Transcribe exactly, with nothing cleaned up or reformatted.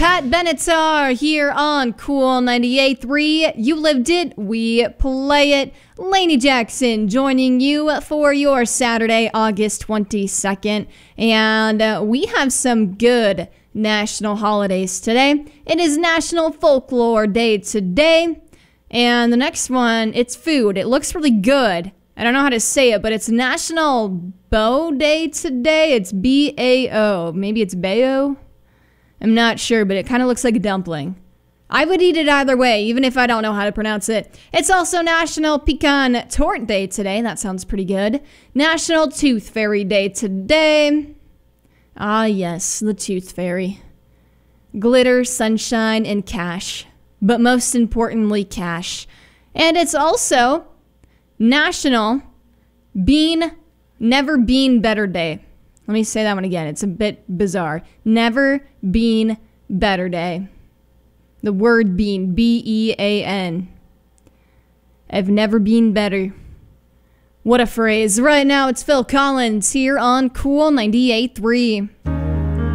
Pat Benatar here on Cool ninety-eight point three. You lived it, we play it. Lainey Jackson joining you for your Saturday, August twenty-second. And uh, we have some good national holidays today. It is National Folklore Day today. And the next one, it's food. It looks really good. I don't know how to say it, but it's National Bao Day today. It's B A O. Maybe it's Bao? I'm not sure, but it kind of looks like a dumpling. I would eat it either way, even if I don't know how to pronounce it. It's also National Pecan Torte Day today. That sounds pretty good. National Tooth Fairy Day today. Ah, yes, the Tooth Fairy. Glitter, sunshine, and cash. But most importantly, cash. And it's also National Bean Never Been Better Day. Let me say that one again. It's a bit bizarre. Never Been Better Day. The word bean, B E A N. I've never been better. What a phrase. Right now, it's Phil Collins here on Cool ninety-eight point three.